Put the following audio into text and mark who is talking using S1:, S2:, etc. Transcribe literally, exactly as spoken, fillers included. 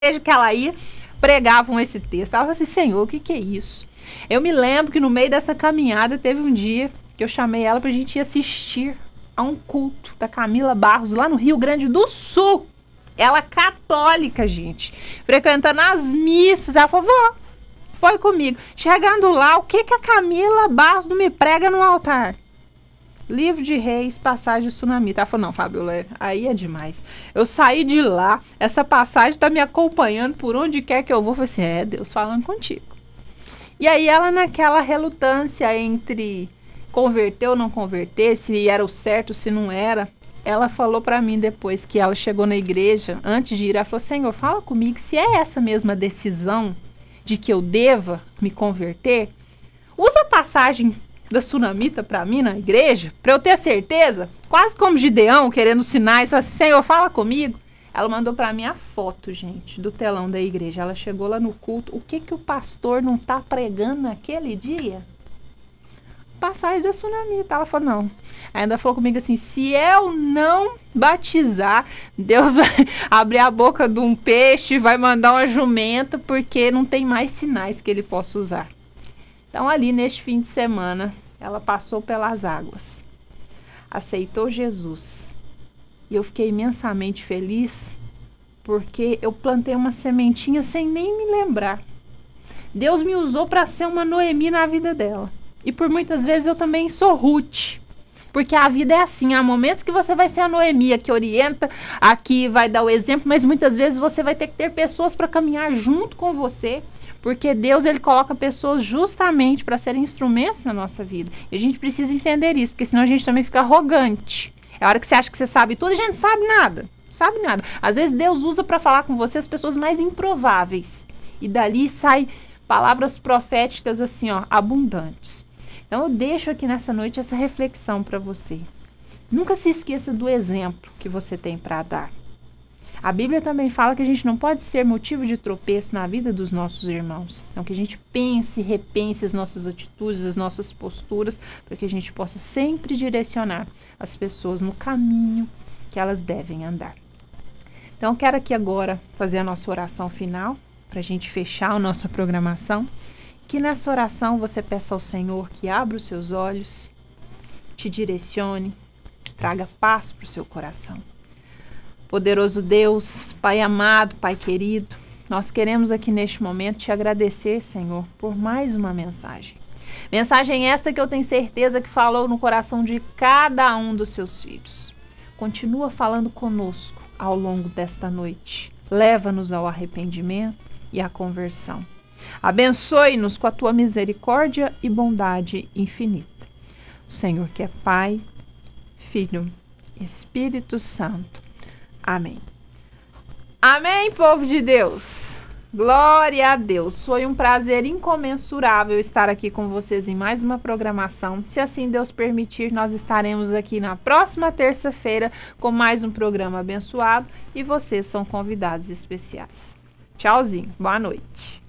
S1: igreja que ela ia, pregavam esse texto. Ela falou assim, Senhor, o que que é isso? Eu me lembro que no meio dessa caminhada teve um dia que eu chamei ela pra gente ir assistir a um culto da Camila Barros lá no Rio Grande do Sul. Ela católica, gente, frequentando as missas. Ela falou, vó, foi comigo. Chegando lá, o que que a Camila Barros não me prega no altar? Livro de Reis, passagem sunamita. Ela falou, não, Fabiola, aí é demais. Eu saí de lá, essa passagem tá me acompanhando por onde quer que eu vou. Eu falei assim, é Deus falando contigo. E aí ela naquela relutância entre converter ou não converter, se era o certo, se não era, ela falou pra mim depois que ela chegou na igreja, antes de ir, ela falou, Senhor, fala comigo se é essa mesma decisão de que eu deva me converter. Usa a passagem da sunamita para mim na igreja, para eu ter certeza, quase como Gideão, querendo sinais, falou assim, Senhor, fala comigo. Ela mandou para mim a foto, gente, do telão da igreja. Ela chegou lá no culto, o que que o pastor não tá pregando naquele dia? Passagem da sunamita. Ela falou, não. Ainda falou comigo assim, se eu não batizar, Deus vai abrir a boca de um peixe, vai mandar uma jumenta, porque não tem mais sinais que ele possa usar. Então, ali neste fim de semana, ela passou pelas águas, aceitou Jesus. E eu fiquei imensamente feliz, porque eu plantei uma sementinha sem nem me lembrar. Deus me usou para ser uma Noemi na vida dela. E por muitas vezes eu também sou Ruth. Porque a vida é assim, há momentos que você vai ser a Noemi, a que orienta, a que vai dar o exemplo, mas muitas vezes você vai ter que ter pessoas para caminhar junto com você. Porque Deus, ele coloca pessoas justamente para serem instrumentos na nossa vida. E a gente precisa entender isso, porque senão a gente também fica arrogante. É a hora que você acha que você sabe tudo, a gente sabe nada. Sabe nada. Às vezes Deus usa para falar com você as pessoas mais improváveis. E dali sai palavras proféticas assim, ó, abundantes. Então eu deixo aqui nessa noite essa reflexão para você. Nunca se esqueça do exemplo que você tem para dar. A Bíblia também fala que a gente não pode ser motivo de tropeço na vida dos nossos irmãos. Então, que a gente pense, repense as nossas atitudes, as nossas posturas, para que a gente possa sempre direcionar as pessoas no caminho que elas devem andar. Então, eu quero aqui agora fazer a nossa oração final, para a gente fechar a nossa programação. Que nessa oração você peça ao Senhor que abra os seus olhos, te direcione, traga paz para o seu coração. Poderoso Deus, Pai amado, Pai querido, nós queremos aqui neste momento te agradecer, Senhor, por mais uma mensagem. Mensagem essa que eu tenho certeza que falou no coração de cada um dos seus filhos. Continua falando conosco ao longo desta noite. Leva-nos ao arrependimento e à conversão. Abençoe-nos com a tua misericórdia e bondade infinita. O Senhor que é Pai, Filho e Espírito Santo. Amém. Amém, povo de Deus. Glória a Deus. Foi um prazer incomensurável estar aqui com vocês em mais uma programação. Se assim Deus permitir, nós estaremos aqui na próxima terça-feira com mais um programa abençoado e vocês são convidados especiais. Tchauzinho. Boa noite.